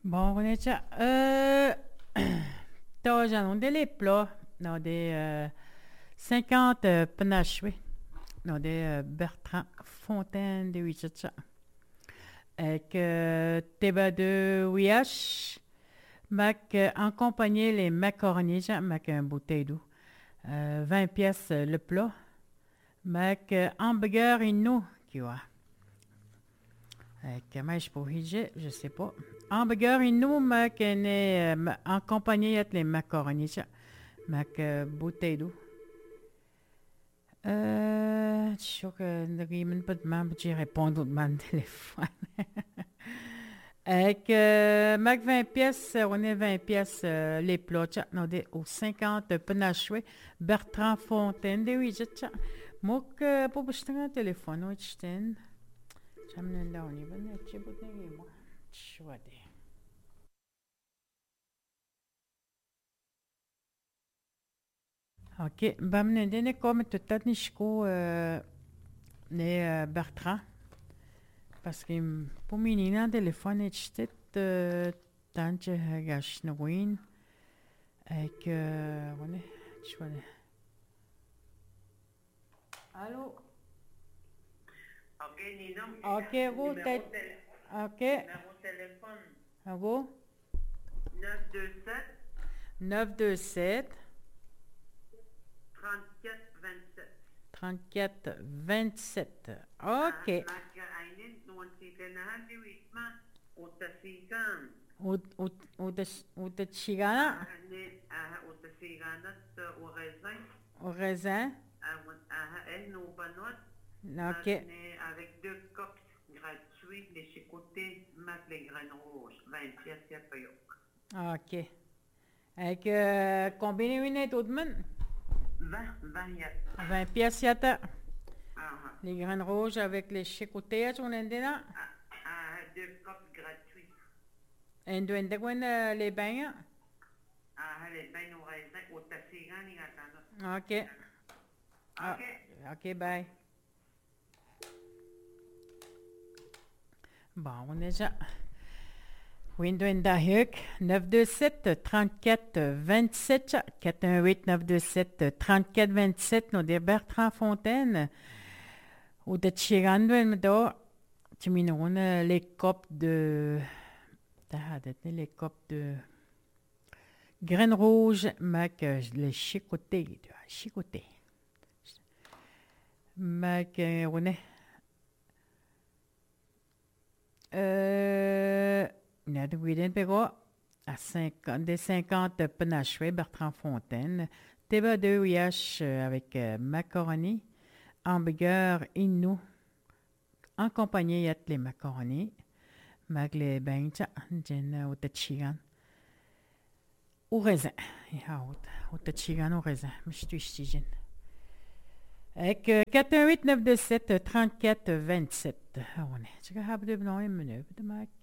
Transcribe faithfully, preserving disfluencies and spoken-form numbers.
Bon, on est déjà. Euh, t'as j'en ai les plats dans des euh, cinquante euh, panaches, oui. Dans des euh, Bertrand Fontaine de Wichita. Avec euh, Teba de Ouiache. Mac, euh, accompagné les macaronis, genre, mac un bouteille d'eau. Euh, vingt pièces euh, le plat. Mac euh, hamburger et nous, qui va. Comment je pourrais dire, je sais pas. Hamburger et nous, mac, est euh, ma- accompagné avec les macaronis, ça. Mac, euh, bouteille d'eau. Euh, je suis sûr que ne rime pas de même, j'ai répondu de mon téléphone. Avec euh, Mac vingt pièces, on est vingt pièces euh, les plats, tcha, non, des, au cinquante penachoué, Bertrand Fontaine, des oui, tcha. Moi, que, pour que je un téléphone, oui, je t'aime. J'aime là, on y va, je vais te moi. Chouette. OK. Ben, ne comme tout à Nishko, euh, ne euh, Bertrand. Parce que pour menina téléphone est ch'tit euh, tant que gash nouin avec euh, on est je vois. Allô. Ok, Nina. OK, go Numéro, tête. tel- OK. numéro de téléphone Go. neuf deux sept neuf deux sept trente-quatre vingt-sept. trente-quatre vingt-sept. Ah, OK. Marc Ainin, nous on s'est fait un huitman au Tassigan. Ou ou ou de ou de Ah, chigana au Tassiganat au raisin. au raisin. Ah, elle nous banot. OK. Avec deux copes gratuits, les chicotés, mat les graines rouges. vingt pièces, il y a pas yo. OK. Avec euh, combien de minutes au demain? vingt, vingt, il y a. vingt pièces yata. Ah, ah. Les graines rouges avec les chicotés, on est là. Ah, ah, deux copes gratuits. Et nous avons les bains. Ah, les bains au raisin, au Tassigan, il y a. OK. Ah, Ok. OK, bye. Bon, on est déjà. Window Dahuk, neuf deux sept trente-quatre vingt-sept, quatre un huit neuf deux sept trente-quatre vingt-sept, nous de Bertrand Fontaine, ou de Chirando, tu m'as les copes de. T'as les copes de. Graines rouges, mac, euh, les chicotés, chicotés. Mac, euh, on est. Euh. Ned Widen Perrault, à cinquante, des cinquante penachoué, Bertrand Fontaine. Teba de Ouiache avec euh, macaroni, hamburger inou, en compagnie de les macaronis. Mag les bencha, jen au tachigan. Au raisin. Ya, au tachigan au raisin. Mais je suis chigen. Avec euh, quatre un huit neuf deux sept trente-quatre vingt-sept. Ah, on est. Tu as de blanc et menu de Mac.